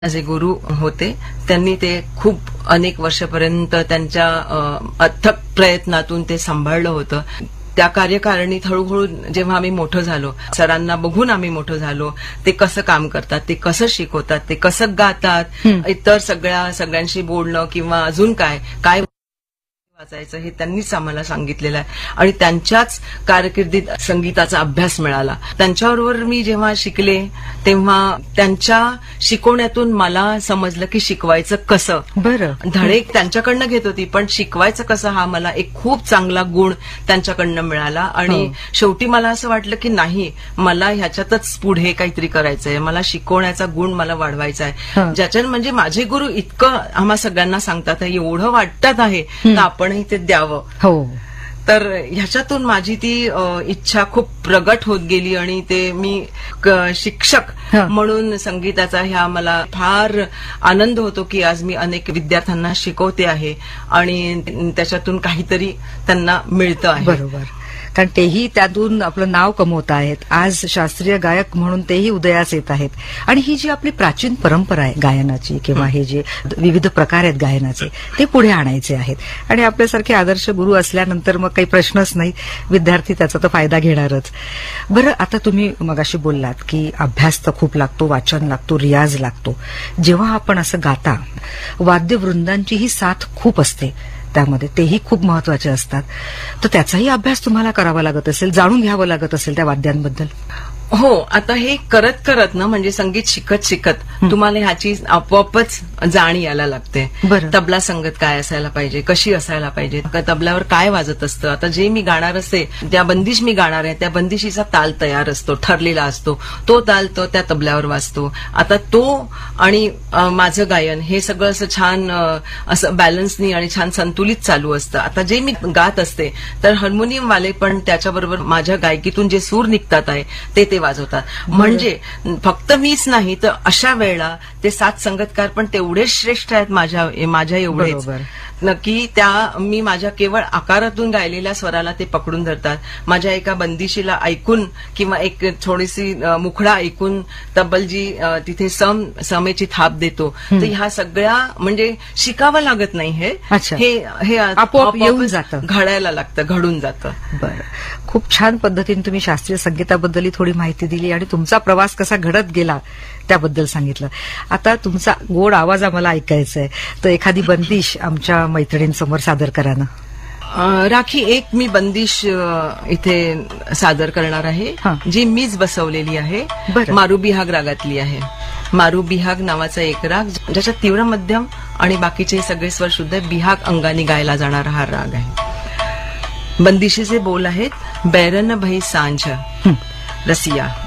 माझे गुरु होते. त्यांनी ते खूप अनेक वर्षापर्यंत त्यांच्या अथक प्रयत्नातून ते सांभाळलं होतं. त्या कार्यकारिणीत हळूहळू जेव्हा आम्ही मोठं झालो, सरांना बघून आम्ही मोठं झालो, ते कसं काम करतात, ते कसं शिकवतात, ते कसं गातात, इतर सगळ्यांशी बोलणं किंवा अजून काय वाचायचं हे त्यांनीच आम्हाला सांगितलेलं आहे. आणि त्यांच्याच कारकिर्दीत संगीताचा अभ्यास मिळाला. त्यांच्याबरोबर मी जेव्हा शिकले तेव्हा त्यांच्या शिकवण्यातून मला समजलं की शिकवायचं कसं. बरं. धडे त्यांच्याकडनं घेत होती, पण शिकवायचं कसं हा मला एक खूप चांगला गुण त्यांच्याकडनं मिळाला. आणि शेवटी मला असं वाटलं की नाही, मला ह्याच्यातच पुढे काहीतरी करायचंय, मला शिकवण्याचा गुण मला वाढवायचा आहे. ज्याच्यात म्हणजे माझे गुरु इतकं आम्हा सगळ्यांना सांगतात, एवढं वाटतात आहे तर आपण ते द्यावं. हो. तर ह्याच्यातून माझी ती इच्छा खूप प्रगट होत गेली आणि ते मी शिक्षक म्हणून संगीताचा ह्या मला फार आनंद होतो की आज मी अनेक विद्यार्थ्यांना शिकवते आहे आणि त्याच्यातून काहीतरी त्यांना मिळतं आहे. बरोबर. कारण तेही त्यातून आपलं नाव कमवत आहेत. आज शास्त्रीय गायक म्हणून तेही उदयास येत आहेत. आणि ही जी आपली प्राचीन परंपरा आहे गायनाची, किंवा हे जे विविध प्रकार आहेत गायनाचे, ते पुढे आणायचे आहेत. आणि आपल्यासारखे आदर्श गुरु असल्यानंतर मग काही प्रश्नच नाही, विद्यार्थी त्याचा तर फायदा घेणारच. बरं, आता तुम्ही मगाशी बोललात की अभ्यास तर खूप लागतो, वाचन लागतो, रियाज लागतो. जेव्हा आपण असं गाता, वाद्यवृंदांचीही साथ खूप असते त्यामध्ये, तेही खूप महत्वाचे असतात. तर त्याचाही अभ्यास तुम्हाला करावा लागत असेल, जाणून घ्यावं लागत असेल त्या वाद्यांबद्दल. हो. आता हे करत करत ना, म्हणजे संगीत शिकत शिकत तुम्हाला ह्याची आपोआपच जाण यायला लागते. तबला संगत काय असायला पाहिजे, कशी असायला पाहिजे, तबल्यावर काय वाजत असतं. आता जे मी गाणार असते, त्या बंदिश मी गाणार आहे, त्या बंदिशीचा ताल तयार असतो, ठरलेला असतो. तो ताल तो त्या तबल्यावर वाजतो. आता तो आणि माझं गायन हे सगळं असं छान असं बॅलन्सनी आणि छान संतुलित चालू असतं. आता जे मी गात असते तर हार्मोनियम वाले पण त्याच्याबरोबर माझ्या गायकीतून जे सूर निघतात आहे ते वाजवतात. म्हणजे फक्त मीच नाही तर अशा वेळेला ते सात संगतकार पण तेवढेच श्रेष्ठ आहेत माझ्या एवढेच, नक्की त्या मी माझ्या केवळ आकारातून गायलेल्या स्वराला ते पकडून धरतात. माझ्या एका बंदिशीला ऐकून किंवा एक थोडीशी मुखडा ऐकून तब्बल जी तिथे समेची थाप देतो. तर ह्या सगळ्या म्हणजे शिकावं लागत नाही, हे आपोआप येऊन जातं, घडायला लागतं, घडून जातं. बरं. खूप छान पद्धतीने तुम्ही शास्त्रीय संगीताबद्दल थोडी माहिती दिली आणि तुमचा प्रवास कसा घडत गेला त्याबद्दल सांगितलं. आता तुमचा गोड आवाज आम्हाला ऐकायचा आहे, तर एखादी बंदिश आमच्या मैत्रिणींसमोर सादर करा ना. राखी, एक मी बंदिश इथे सादर करणार आहे, जी मीच बसवलेली आहे. मारू बिहाग रागातली आहे. मारू बिहाग नावाचा एक राग, ज्याच्यात तीव्र मध्यम आणि बाकीचे सगळे स्वर शुद्ध बिहाग अंगाने गायला जाणारा हा राग आहे. बंदिशीचे बोल आहेत, बैरन भई सांझ रसिया,